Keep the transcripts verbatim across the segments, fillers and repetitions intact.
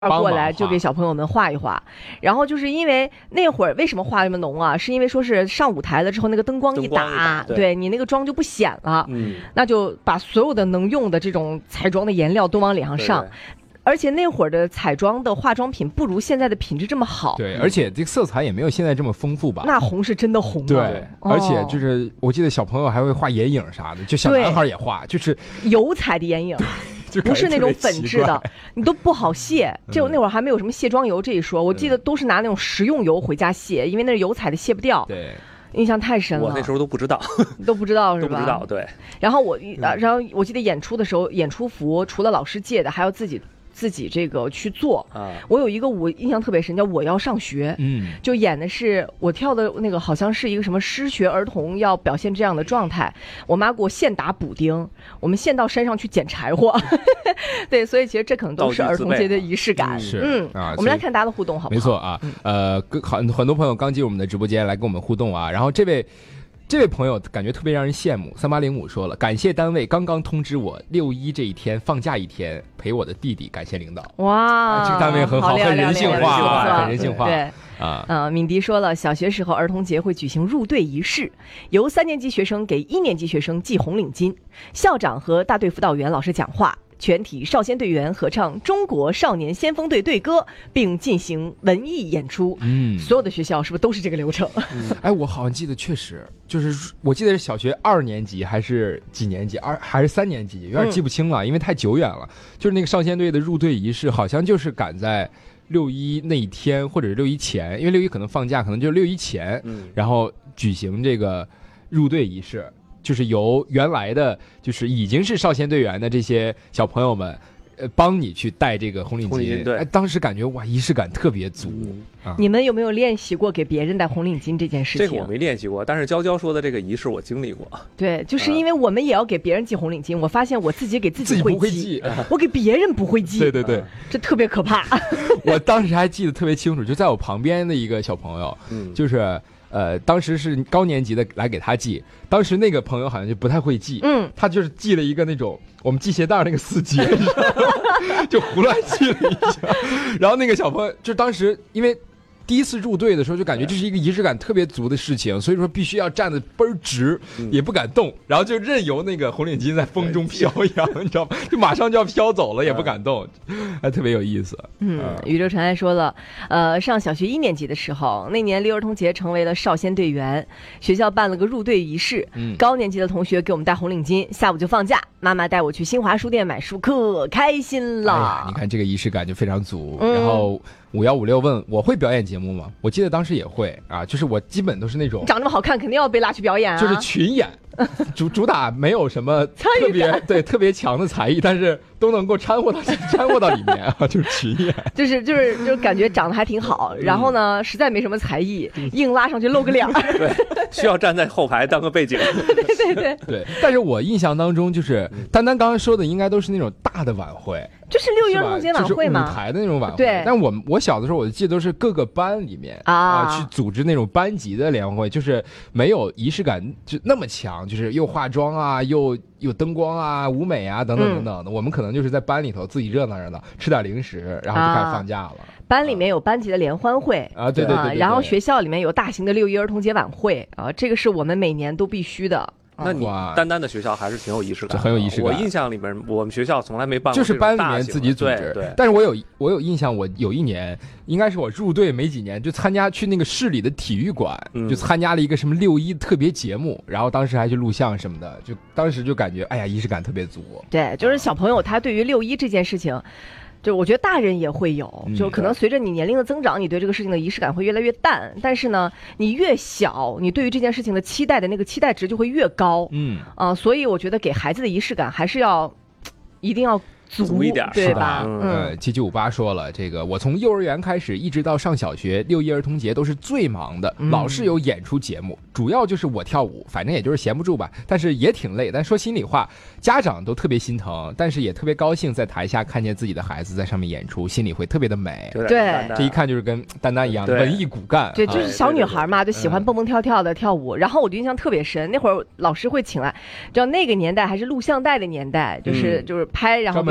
过来就给小朋友们画一画。然后就是因为那会儿为什么画那么浓啊，是因为说是上舞台了之后那个灯光一打， 灯光一打对对你那个妆就不显了， 嗯， 那就把所有的能用的这种彩妆的颜料都往脸上上。 对对， 而且那会儿的彩妆的化妆品不如现在的品质这么好， 对，而且这个色彩也没有现在这么丰富吧？ 那红是真的红啊。 对， 哦、 而且就是我记得小朋友还会画眼影啥的，就小男孩也画，就是油彩的眼影。 就不是那种粉质的，你都不好卸。就那会儿还没有什么卸妆油这一说， 嗯、 我记得都是拿那种食用油回家卸，因为那是油彩的卸不掉。 对， 印象太深了。 我那时候都不知道， 都不知道是吧？ 都不知道，对。 然后我，然后我记得演出的时候，演出服除了老师借的，还要自己。自己这个去做啊，我有一个我印象特别深，叫我要上学，嗯，就演的是我跳的那个，好像是一个什么失学儿童要表现这样的状态。我妈给我现打补丁，我们现到山上去捡柴火，对，所以其实这可能都是儿童节的仪式感。 是， 嗯啊，我们来看大家的互动，好不好？ 没错啊，呃，很很多朋友刚进入我们的直播间来跟我们互动啊，然后这位。这位朋友感觉特别让人羡慕，三八零五说了，感谢单位刚刚通知我六一这一天放假一天陪我的弟弟，感谢领导。 哇， 啊、这个单位很好，很人性化，很人性化。 对啊，呃，敏迪说了，小学时候儿童节会举行入队仪式，由三年级学生给一年级学生系红领巾，校长和大队辅导员老师讲话。全体少先队员合唱《中国少年先锋队队歌》，并进行文艺演出。嗯，所有的学校是不是都是这个流程？ 嗯、哎，我好像记得，确实就是我记得是小学二年级还是几年级，二还是三年级，有点记不清了，嗯、因为太久远了。就是那个少先队的入队仪式，好像就是赶在六一那一天，或者是六一前，因为六一可能放假，可能就是六一前，嗯、然后举行这个入队仪式。就是由原来的就是已经是少先队员的这些小朋友们，呃，帮你去带这个红领巾。 对， 哎，当时感觉哇，仪式感特别足。 嗯啊、 你们有没有练习过给别人带红领巾这件事情？ 这个我没练习过，但是娇娇说的这个仪式我经历过。 对，就是因为我们也要给别人系红领巾，我发现我自己给自己会系， 我给别人不会系。 对对对， 这特别可怕。 我当时还记得特别清楚，就在我旁边的一个小朋友，嗯，就是。呃，当时是高年级的来给他系，当时那个朋友好像就不太会系，嗯，他就是系了一个那种我们系鞋带那个四节，就胡乱系了一下，然后那个小朋友就当时因为第一次入队的时候就感觉这是一个仪式感特别足的事情，所以说必须要站得倍儿直，嗯、也不敢动，然后就任由那个红领巾在风中飘扬，你知道吗？就马上就要飘走了，也不敢动，还特别有意思。 嗯，宇宙尘埃说了，呃，上小学一年级的时候，那年六儿童节成为了少先队员，学校办了个入队仪式，嗯、高年级的同学给我们带红领巾，下午就放假，妈妈带我去新华书店买书，可开心了。 哎、你看这个仪式感就非常足，嗯、然后。五幺五六问我会表演节目吗？我记得当时也会啊，就是我基本都是那种长这么好看，肯定要被拉去表演啊。 就是群演，主主打没有什么特别对特别强的才艺，但是都能够掺和到掺和到里面啊，就是群演， 就是就是就是感觉长得还挺好，然后呢，实在没什么才艺，硬拉上去露个脸， 对，需要站在后排当个背景， 对对对对。但是我印象当中，就是丹丹刚刚说的，应该都是那种大的晚会。 就是六一儿童节晚会嘛， 就是舞台的那种晚会。 对， 但我我小的时候，我记得都是各个班里面啊、呃、去组织那种班级的联欢会，就是没有仪式感就那么强，就是又化妆啊，又有灯光啊、舞美啊等等等等的。嗯、我们可能就是在班里头自己热闹热闹，吃点零食，然后就开始放假了。啊、 班里面有班级的联欢会啊，对对 对, 对, 对, 对。 然后学校里面有大型的六一儿童节晚会啊，这个是我们每年都必须的。 那你丹丹的学校还是挺有仪式感， 很有仪式感。 我印象里面，我们学校从来没办过， 就是班里面自己组织。 对，对但是我有我有印象，我有一年应该是我入队没几年，就参加去那个市里的体育馆，嗯、就参加了一个什么六一特别节目，然后当时还去录像什么的，就当时就感觉哎呀，仪式感特别足。 对，就是小朋友他对于六一这件事情。就我觉得大人也会有，就可能随着你年龄的增长，你对这个事情的仪式感会越来越淡。但是呢，你越小，你对于这件事情的期待的那个期待值就会越高。嗯啊、呃，所以我觉得给孩子的仪式感还是要，一定要。 足一点， 对吧？ 嗯，七九五八说了，这个我从幼儿园开始一直到上小学，六一儿童节都是最忙的，嗯、老是有演出节目，主要就是我跳舞，反正也就是闲不住吧，但是也挺累。但说心里话，家长都特别心疼，但是也特别高兴，在台下看见自己的孩子在上面演出，心里会特别的美。 对， 这一看就是跟丹丹一样的文艺骨干。 对，就是小女孩嘛，就喜欢蹦蹦跳跳的跳舞。然后我就印象特别深，那会儿老师会请来，知道那个年代还是录像带的年代，就是、嗯、就是拍，然后给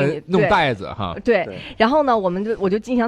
你弄袋子哈。 对，然后呢，我们就我就印象